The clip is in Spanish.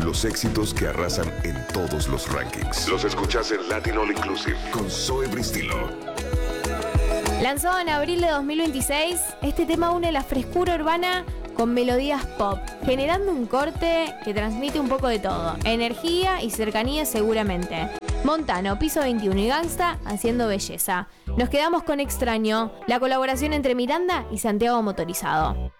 Los éxitos que arrasan en todos los rankings. Los escuchás en Latin All Inclusive con Zoe Bristilo. Lanzado en abril de 2026, este tema une la frescura urbana con melodías pop, generando un corte que transmite un poco de todo, energía y cercanía seguramente. Montano, Piso 21 y Gangsta haciendo belleza. Nos quedamos con Extraño, la colaboración entre Miranda y Santiago Motorizado.